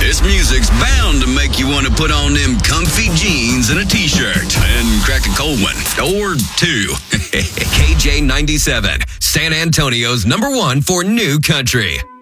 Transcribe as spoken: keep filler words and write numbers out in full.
This music's bound to make you want to put on them comfy jeans and a t-shirt and crack a cold one or two. K J ninety-seven, San Antonio's number one for new country.